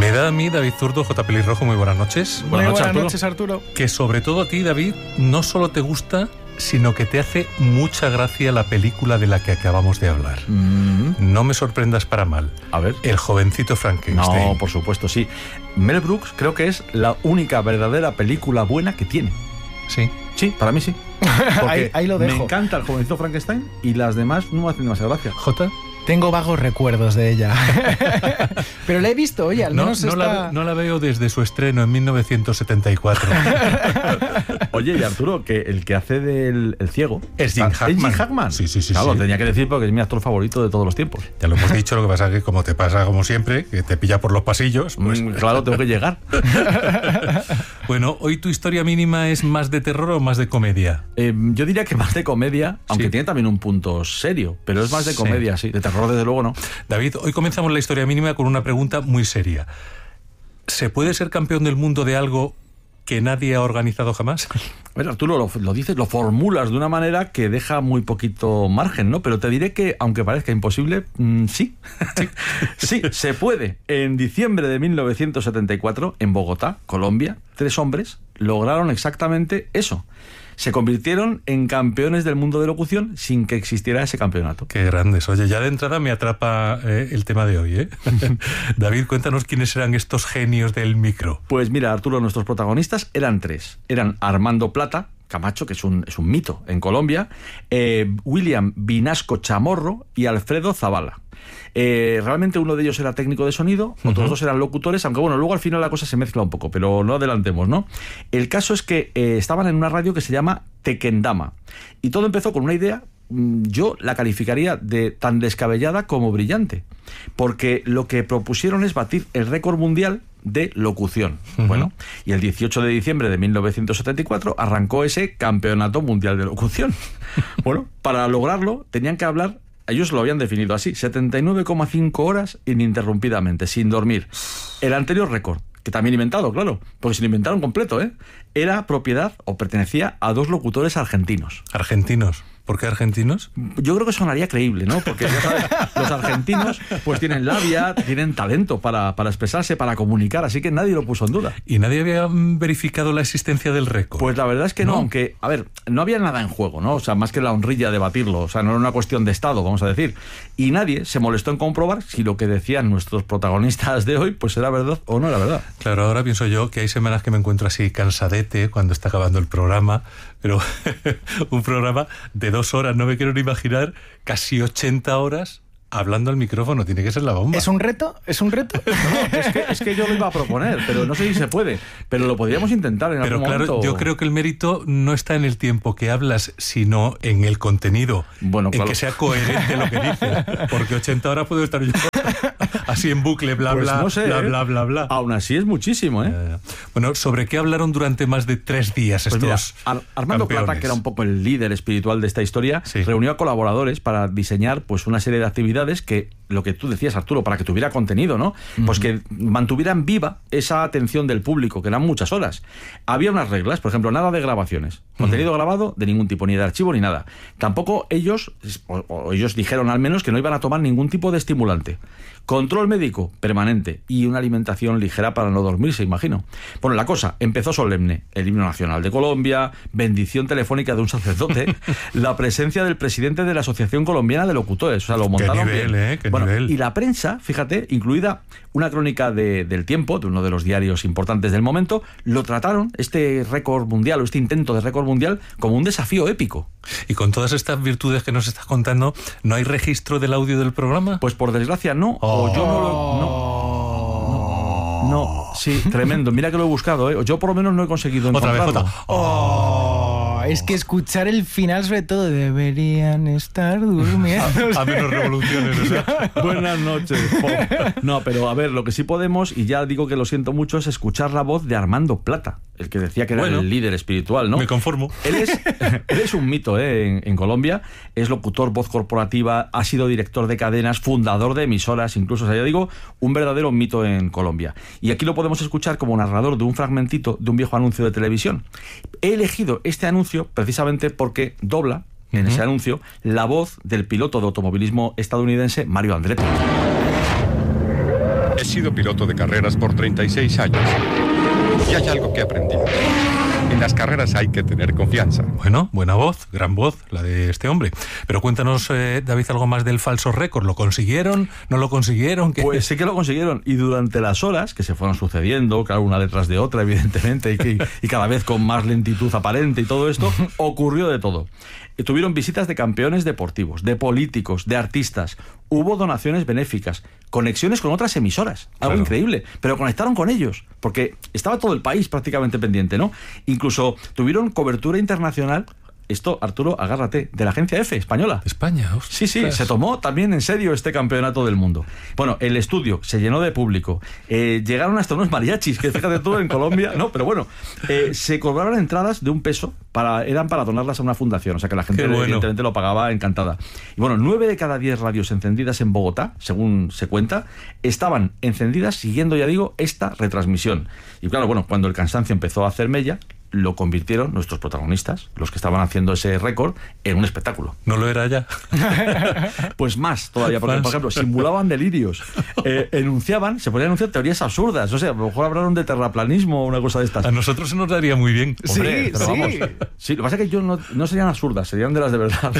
Me da a mí, David Zurdo, J. Pelirrojo, muy buenas noches. Muy buenas noches, Arturo. Que sobre todo a ti, David, no solo te gusta, sino que te hace mucha gracia la película de la que acabamos de hablar. No me sorprendas para mal. A ver. El jovencito Frankenstein. No, por supuesto, sí. Mel Brooks creo que es la única verdadera película buena que tiene. Sí. Sí, para mí sí. Porque ahí lo dejo. me encanta el jovencito Frankenstein y las demás no me hacen demasiada gracia. ¿Jota? Tengo vagos recuerdos de ella. Pero la he visto, oye, al menos no la veo desde su estreno en 1974. Oye, y Arturo, que el que hace del el ciego es Jim Hackman. ¿Es Jim Hackman? Sí. Claro, sí. tenía que decir porque es mi actor favorito de todos los tiempos. Ya lo hemos dicho, lo que pasa es que como te pasa como siempre, que te pilla por los pasillos, pues... Claro, tengo que llegar. Bueno, ¿hoy tu historia mínima es más de terror o más de comedia? Yo diría que más de comedia, aunque Sí. tiene también un punto serio, pero es más de comedia, sí. De terror, desde luego, no. David, hoy comenzamos la historia mínima con una pregunta muy seria. ¿Se puede ser campeón del mundo de algo que nadie ha organizado jamás? Bueno, tú lo dices, lo formulas de una manera que deja muy poquito margen, ¿no? Pero te diré que, aunque parezca imposible, sí. Sí, se puede. En diciembre de 1974, en Bogotá, Colombia, 3 hombres lograron exactamente eso. Se convirtieron en campeones del mundo de locución sin que existiera ese campeonato. Qué grandes. Oye, ya de entrada me atrapa el tema de hoy, ¿eh? David, cuéntanos quiénes eran estos genios del micro. Pues mira, Arturo, nuestros protagonistas eran 3. Eran Armando Plata Camacho, que es un mito en Colombia, William Vinasco Chamorro y Alfredo Zavala. Realmente uno de ellos era técnico de sonido, otros dos eran locutores, aunque bueno, luego al final la cosa se mezcla un poco, pero no adelantemos, ¿no? El caso es que estaban en una radio que se llama Tequendama, y todo empezó con una idea, yo la calificaría de tan descabellada como brillante, porque lo que propusieron es batir el récord mundial de locución. Bueno, y el 18 de diciembre de 1974 arrancó ese campeonato mundial de locución. Bueno, para lograrlo tenían que hablar, ellos lo habían definido así, 79,5 horas ininterrumpidamente, sin dormir. El anterior récord, que también inventado, claro, porque se lo inventaron completo, era propiedad o pertenecía a 2 locutores argentinos. ¿Argentinos? ¿Por qué argentinos? Yo creo que sonaría creíble, ¿no? Porque ya sabes, los argentinos pues tienen labia, tienen talento para expresarse, para comunicar, así que nadie lo puso en duda. ¿Y nadie había verificado la existencia del récord? Pues la verdad es que no, aunque, a ver, no había nada en juego, ¿no? O sea, más que la honrilla de batirlo, o sea, no era una cuestión de Estado, vamos a decir. Y nadie se molestó en comprobar si lo que decían nuestros protagonistas de hoy, pues era verdad o no era verdad. Claro, ahora pienso yo que hay semanas que me encuentro así cansadete cuando está acabando el programa, pero un programa de 2 horas, no me quiero ni imaginar, casi 80 horas hablando al micrófono, tiene que ser la bomba. ¿Es un reto? ¿Es un reto? No, es que yo lo iba a proponer, pero no sé si se puede, pero lo podríamos intentar en algún momento. Pero claro, yo creo que el mérito no está en el tiempo que hablas, sino en el contenido, bueno, claro, en que sea coherente lo que dices, porque 80 horas puedo estar yo así en bucle, bla, pues bla, no sé, bla, bla. Aún así es muchísimo, Bueno, ¿sobre qué hablaron durante más de 3 días estos Armando campeones? Plata, que era un poco el líder espiritual de esta historia, reunió a colaboradores para diseñar pues una serie de actividades que, lo que tú decías, Arturo, para que tuviera contenido, ¿no? Pues que mantuvieran viva esa atención del público, que eran muchas horas. Había unas reglas, por ejemplo, nada de grabaciones. Contenido grabado de ningún tipo, ni de archivo ni nada. Tampoco ellos dijeron al menos que no iban a tomar ningún tipo de estimulante. Control médico permanente y una alimentación ligera para no dormirse, imagino. Bueno, la cosa empezó solemne. El himno nacional de Colombia, bendición telefónica de un sacerdote, la presencia del presidente de la Asociación Colombiana de Locutores. O sea, lo montaron bien. Qué nivel. Y la prensa, fíjate, incluida una crónica del Tiempo, de uno de los diarios importantes del momento, lo trataron, este récord mundial o este intento de récord mundial, como un desafío épico. Y con todas estas virtudes que nos estás contando, ¿no hay registro del audio del programa? Pues por desgracia no. O yo no, sí, tremendo. Mira que lo he buscado, Yo por lo menos no he conseguido encontrarlo. Otra vez. Es que escuchar el final, sobre todo, deberían estar durmiendo. A menos revoluciones, o sea. Buenas noches. No, pero a ver, lo que sí podemos, y ya digo que lo siento mucho, es escuchar la voz de Armando Plata, el que decía que era el líder espiritual, ¿no? Me conformo. Él es un mito, en Colombia. Es locutor, voz corporativa, ha sido director de cadenas, fundador de emisoras, incluso, o sea, ya digo, un verdadero mito en Colombia. Y aquí lo podemos escuchar como narrador de un fragmentito de un viejo anuncio de televisión. He elegido este anuncio precisamente porque dobla en ese anuncio la voz del piloto de automovilismo estadounidense Mario Andretti. He sido piloto de carreras por 36 años. Y hay algo que he aprendido. En las carreras hay que tener confianza. Bueno, buena voz, gran voz, la de este hombre. Pero cuéntanos, David, algo más del falso récord. ¿Lo consiguieron? ¿No lo consiguieron? ¿Qué? Pues sí que lo consiguieron. Y durante las horas que se fueron sucediendo, claro, una detrás de otra, evidentemente, y cada vez con más lentitud aparente y todo esto, ocurrió de todo. Tuvieron visitas de campeones deportivos, de políticos, de artistas. Hubo donaciones benéficas, conexiones con otras emisoras, algo increíble, pero conectaron con ellos, porque estaba todo el país prácticamente pendiente, ¿no? Incluso tuvieron cobertura internacional. Esto, Arturo, agárrate, de la agencia EFE española. España, ostras. Sí, se tomó también en serio este campeonato del mundo. Bueno, el estudio se llenó de público. Llegaron hasta unos mariachis, que fíjate tú, en Colombia, no, pero bueno, se cobraron entradas de $1, eran para donarlas a una fundación, o sea que la gente evidentemente lo pagaba encantada. Y bueno, 9 de cada 10 radios encendidas en Bogotá, según se cuenta, estaban encendidas siguiendo, ya digo, esta retransmisión. Y claro, bueno, cuando el cansancio empezó a hacer mella, lo convirtieron nuestros protagonistas, los que estaban haciendo ese récord, en un espectáculo. ¿No lo era ya? Pues más todavía, porque, por ejemplo, simulaban delirios, se ponían a anunciar teorías absurdas, o sea, a lo mejor hablaron de terraplanismo o una cosa de estas. A nosotros se nos daría muy bien. Hombre, sí, pero vamos, sí, lo que pasa es que yo no serían absurdas, serían de las de verdad.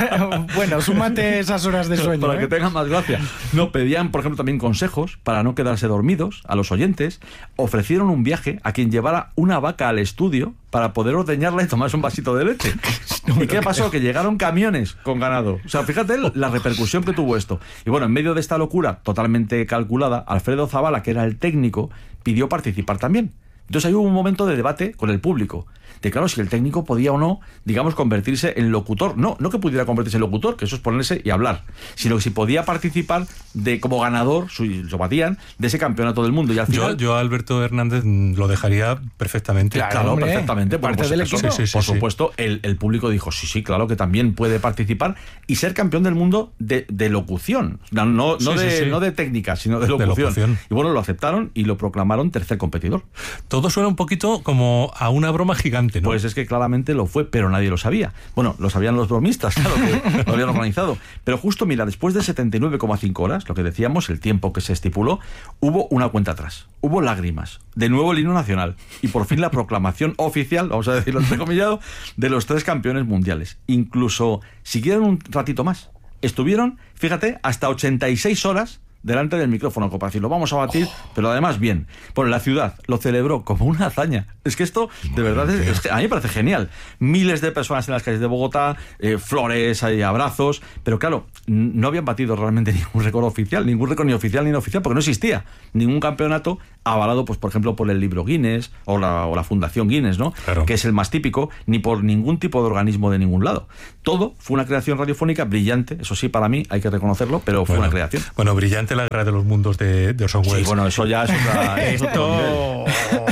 Bueno, súmate esas horas de sueño. Para que tengan más gracia. No, pedían, por ejemplo, también consejos para no quedarse dormidos a los oyentes. Ofrecieron un viaje a quien llevara una vaca al estudio para poder ordeñarla y tomarse un vasito de leche. ¿Y qué pasó? Que llegaron camiones con ganado. O sea, fíjate la repercusión que tuvo esto. Y bueno, en medio de esta locura totalmente calculada, Alfredo Zavala, que era el técnico, pidió participar también. Entonces ahí hubo un momento de debate con el público, de claro, si el técnico podía o no, digamos, convertirse en locutor. No que pudiera convertirse en locutor, que eso es ponerse y hablar, sino que si podía participar como ganador, lo batían, de ese campeonato del mundo. Y al final, yo a Alberto Hernández lo dejaría perfectamente. Claro, hombre, perfectamente. Parte del equipo. Por supuesto, el público dijo, sí, claro que también puede participar y ser campeón del mundo de locución. No de técnica, sino de locución. Y bueno, lo aceptaron y lo proclamaron tercer competidor. Todo suena un poquito como a una broma gigante, ¿no? Pues es que claramente lo fue, pero nadie lo sabía. Bueno, lo sabían los bromistas, claro, que lo habían organizado. Pero justo, mira, después de 79,5 horas, lo que decíamos, el tiempo que se estipuló, hubo una cuenta atrás. Hubo lágrimas, de nuevo el himno nacional y por fin la proclamación oficial, vamos a decirlo entrecomillado, de los 3 campeones mundiales. Incluso siguieron un ratito más. Estuvieron, fíjate, hasta 86 horas delante del micrófono, para decir, lo vamos a batir, pero además bien. Bueno, la ciudad lo celebró como una hazaña. Es que esto, de verdad, a mí me parece genial. Miles de personas en las calles de Bogotá, flores, abrazos, pero claro, no habían batido realmente ningún récord oficial, ningún récord ni oficial ni inooficial, porque no existía ningún campeonato avalado, pues por ejemplo, por el libro Guinness o la Fundación Guinness, ¿no? Claro. Que es el más típico, ni por ningún tipo de organismo de ningún lado. Todo fue una creación radiofónica brillante, eso sí, para mí, hay que reconocerlo, pero fue una creación. Bueno, brillante la guerra de los mundos de Orson Welles. Sí, bueno, eso ya es otra... Esto...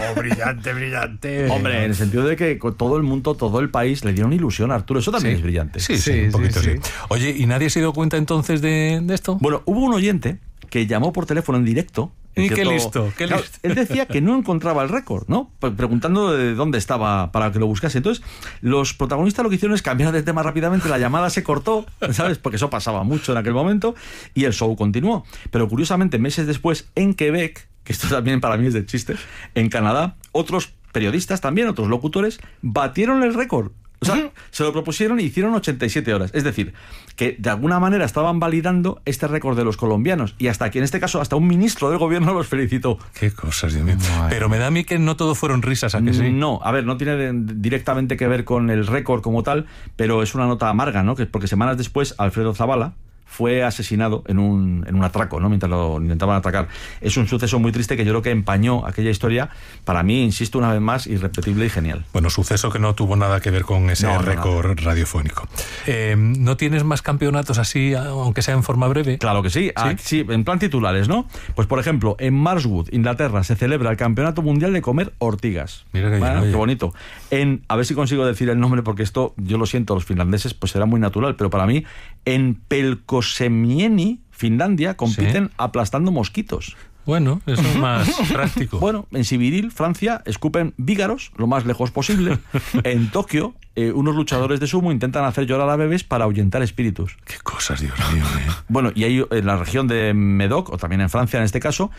brillante. Hombre, en el sentido de que todo el mundo, todo el país le dieron ilusión a Arturo. Eso también es brillante. Sí, un poquito sí. Oye, ¿y nadie se dio cuenta entonces de esto? Bueno, hubo un oyente que llamó por teléfono en directo. Y qué listo. Él decía que no encontraba el récord, ¿no? Preguntando de dónde estaba para que lo buscase. Entonces, los protagonistas lo que hicieron es cambiar de tema rápidamente, la llamada se cortó, ¿sabes? Porque eso pasaba mucho en aquel momento, y el show continuó. Pero curiosamente, meses después, en Quebec, que esto también para mí es de chiste, en Canadá, otros periodistas también, otros locutores, batieron el récord. O sea, se lo propusieron y hicieron 87 horas. Es decir, que de alguna manera estaban validando este récord de los colombianos. Y hasta que en este caso, hasta un ministro del gobierno los felicitó. Qué cosas, Dios mío. Pero me da a mí que no todo fueron risas, ¿a que sí? No, a ver, no tiene directamente que ver con el récord como tal, pero es una nota amarga, ¿no? Que porque semanas después, Alfredo Zavala fue asesinado en un atraco, ¿no? Mientras lo intentaban atracar. Es un suceso muy triste que yo creo que empañó aquella historia. Para mí, insisto una vez más, irrepetible y genial. Bueno, suceso que no tuvo nada que ver con ese récord radiofónico. ¿No tienes más campeonatos así, aunque sea en forma breve? Claro que sí. Sí, en plan titulares, ¿no? Pues, por ejemplo, en Marshwood, Inglaterra, se celebra el Campeonato Mundial de Comer Ortigas. Mira que qué bonito. A ver si consigo decir el nombre, porque esto, yo lo siento, los finlandeses, pues será muy natural, pero para mí, en Pelkosemieni, Finlandia, compiten aplastando mosquitos. Bueno, eso es más práctico. Bueno, en Sibiril, Francia, escupen vígaros lo más lejos posible. En Tokio, unos luchadores de sumo intentan hacer llorar a bebés para ahuyentar espíritus. Qué cosas, Dios mío, ¿eh? Bueno, y ahí en la región de Médoc, o también en Francia en este caso,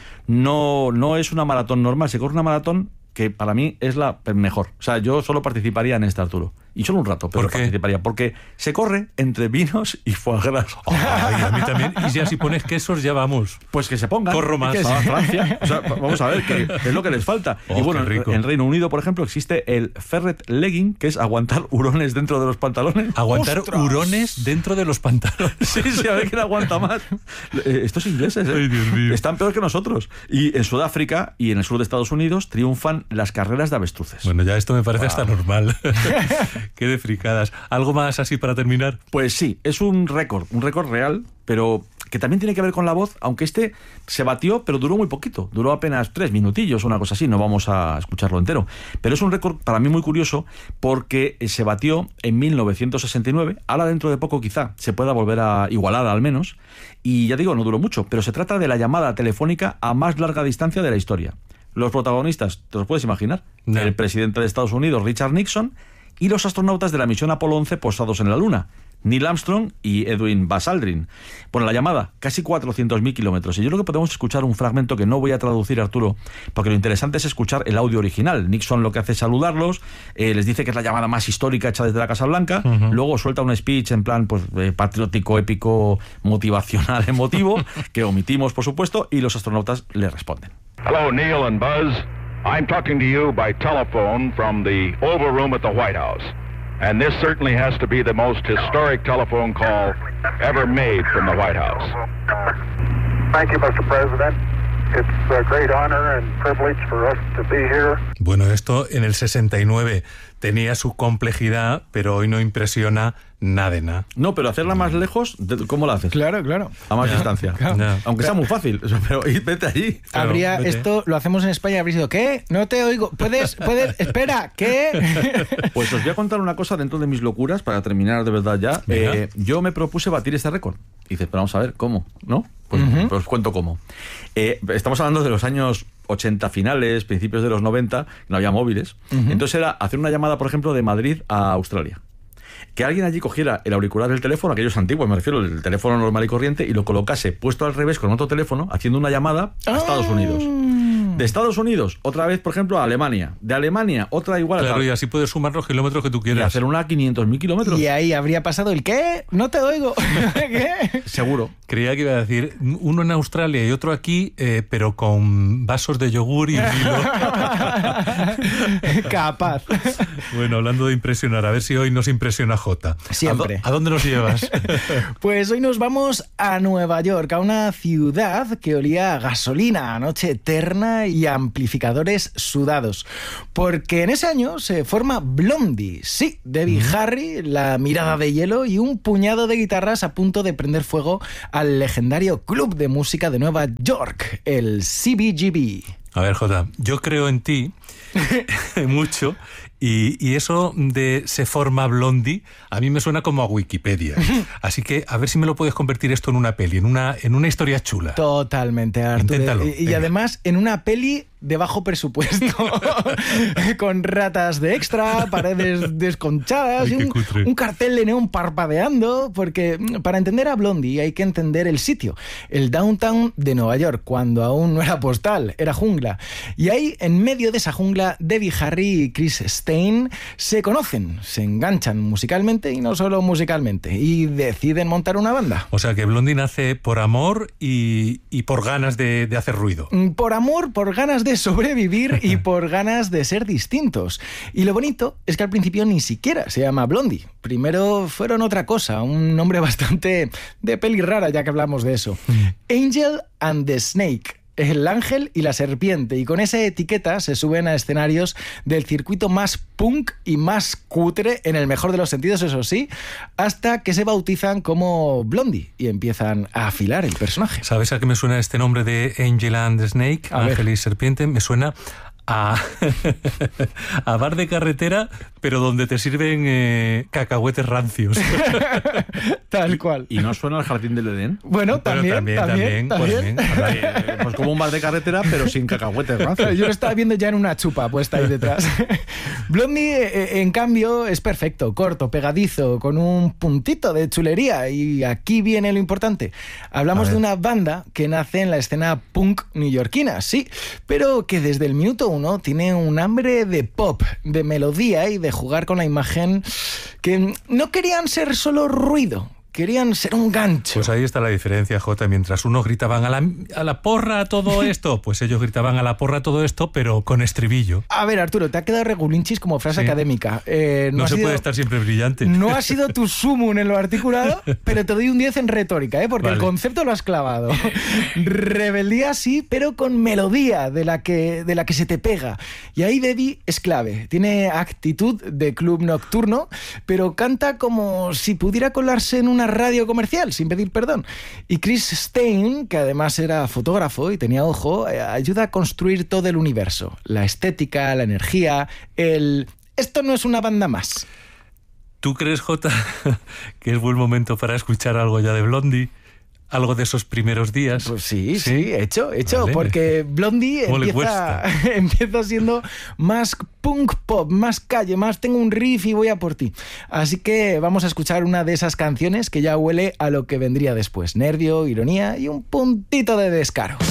no es una maratón normal, se corre una maratón que para mí es la mejor. O sea, yo solo participaría en este, Arturo. Y solo un rato, pero ¿Por qué? participaría. Porque se corre entre vinos y foie gras. Ay, a mí también. Y ya si pones quesos, ya vamos. Pues que se pongan. Corro más. A Francia. O sea, vamos a ver, que es lo que les falta. Oh, y bueno, qué rico. en Reino Unido, por ejemplo, existe el ferret legging, que es aguantar hurones dentro de los pantalones. Aguantar ¡Ostras! hurones dentro de los pantalones. Sí, a ver quién aguanta más. Estos ingleses, Ay, Dios mío. están peor que nosotros. Y en Sudáfrica y en el sur de Estados Unidos triunfan las carreras de avestruces. Bueno, ya esto me parece hasta normal. Qué de fricadas. ¿Algo más así para terminar? Pues sí, es un récord real, pero que también tiene que ver con la voz, aunque este se batió, pero duró muy poquito, duró apenas 3 minutillos, una cosa así, no vamos a escucharlo entero. Pero es un récord para mí muy curioso porque se batió en 1969, ahora dentro de poco quizá se pueda volver a igualar al menos, y ya digo, no duró mucho, pero se trata de la llamada telefónica a más larga distancia de la historia. Los protagonistas, ¿te los puedes imaginar? No. El presidente de Estados Unidos, Richard Nixon, y los astronautas de la misión Apolo 11 posados en la Luna, Neil Armstrong y Edwin Buzz Aldrin. Bueno, la llamada, casi 400.000 kilómetros. Y yo creo que podemos escuchar un fragmento que no voy a traducir, Arturo, porque lo interesante es escuchar el audio original. Nixon lo que hace es saludarlos, les dice que es la llamada más histórica hecha desde la Casa Blanca, luego suelta un speech en plan pues, patriótico, épico, motivacional, emotivo, que omitimos, por supuesto, y los astronautas le responden. Hello, Neil and Buzz. I'm talking to you by telephone from the Oval Room at the White House. And this certainly has to be the most historic telephone call ever made from the White House. Thank you, Mr. President. It's a great honor and privilege for us to be here. Bueno, esto en el 69 tenía su complejidad, pero hoy no impresiona nada de nada. No, pero hacerla más lejos, ¿cómo la haces? Claro, claro. A más Ya, distancia. ya. Aunque sea muy fácil, pero vete allí. Claro, Habría vete. esto, lo hacemos en España, habría sido, ¿qué? No te oigo. ¿Puedes? Espera, ¿qué? Pues os voy a contar una cosa dentro de mis locuras, para terminar de verdad ya. Venga. Yo me propuse batir este récord. Y dices, pero vamos a ver, ¿cómo? ¿No? Pues, pues os cuento cómo. Estamos hablando de los años 80 finales, principios de los 90, no había móviles. Entonces era hacer una llamada, por ejemplo, de Madrid a Australia. Que alguien allí cogiera el auricular del teléfono, aquellos antiguos, me refiero, el teléfono normal y corriente, y lo colocase puesto al revés con otro teléfono, haciendo una llamada a Estados Unidos. De Estados Unidos, otra vez, por ejemplo, a Alemania. De Alemania, otra igual. Claro, y así puedes sumar los kilómetros que tú Y quieras. hacer una a 500.000 kilómetros. Y ahí habría pasado el, ¿qué? No te oigo. ¿Qué? Seguro. Creía que iba a decir uno en Australia y otro aquí, pero con vasos de yogur y vino. Capaz. Bueno, hablando de impresionar, a ver si hoy nos impresiona Jota. Siempre. ¿A dónde nos llevas? Pues hoy nos vamos a Nueva York, a una ciudad que olía a gasolina, a noche eterna y a amplificadores sudados. Porque en ese año se forma Blondie. Sí, Debbie Harry, la mirada de hielo y un puñado de guitarras a punto de prender fuego al legendario club de música de Nueva York, el CBGB. A ver, Jota, yo creo en ti mucho y eso de se forma Blondie a mí me suena como a Wikipedia. Así que a ver si me lo puedes convertir esto en una peli, en una historia chula. Totalmente, Arturo. Inténtalo, Y venga. además en una peli de bajo presupuesto, con ratas de extra, paredes desconchadas Ay, y qué cutre. un cartel de neón parpadeando, porque para entender a Blondie hay que entender el sitio, el downtown de Nueva York, cuando aún no era postal, era jungla. Y ahí, en medio de esa jungla, Debbie Harry y Chris Stein se conocen, se enganchan musicalmente y no solo musicalmente, y deciden montar una banda. O sea que Blondie nace por amor y por ganas de hacer ruido. Por amor, por ganas de sobrevivir y por ganas de ser distintos. Y lo bonito es que al principio ni siquiera se llama Blondie. Primero fueron otra cosa, un nombre bastante de peli rara, ya que hablamos de eso. Angel and the Snake. El ángel y la serpiente, y con esa etiqueta se suben a escenarios del circuito más punk y más cutre, en el mejor de los sentidos, eso sí, hasta que se bautizan como Blondie y empiezan a afilar el personaje. ¿Sabes a qué me suena este nombre de Angel and the Snake? A ver. Ángel y serpiente. Me suena a bar de carretera, pero donde te sirven cacahuetes rancios. Tal cual. ¿Y no suena al Jardín del Edén? Bueno, también. Pues como un bar de carretera, pero sin cacahuetes rancios. Yo lo estaba viendo ya en una chupa puesta ahí detrás. Blondie, en cambio, es perfecto, corto, pegadizo, con un puntito de chulería. Y aquí viene lo importante. Hablamos de una banda que nace en la escena punk neoyorquina, sí, pero que desde el minuto 1 tiene un hambre de pop, de melodía y de jugar con la imagen, que no querían ser solo ruido, querían ser un gancho. Pues ahí está la diferencia, Jota. Mientras unos gritaban a la porra todo esto, pues ellos gritaban a la porra todo esto, pero con estribillo. A ver, Arturo, te ha quedado regulinchis como frase académica. No se puede estar siempre brillante. No ha sido tu sumum en lo articulado, pero te doy un 10 en retórica, porque el concepto lo has clavado. Rebeldía sí, pero con melodía de la que se te pega. Y ahí Debbie es clave. Tiene actitud de club nocturno, pero canta como si pudiera colarse en una radio comercial sin pedir perdón. Y Chris Stein, que además era fotógrafo y tenía ojo, ayuda a construir todo el universo. La estética, la energía, esto no es una banda más. ¿Tú crees, Jota, que es buen momento para escuchar algo ya de Blondie? ¿Algo de esos primeros días? Pues sí, hecho, vale. Porque Blondie empieza siendo más punk pop, más calle, más tengo un riff y voy a por ti. Así que vamos a escuchar una de esas canciones que ya huele a lo que vendría después. Nervio, ironía y un puntito de descaro.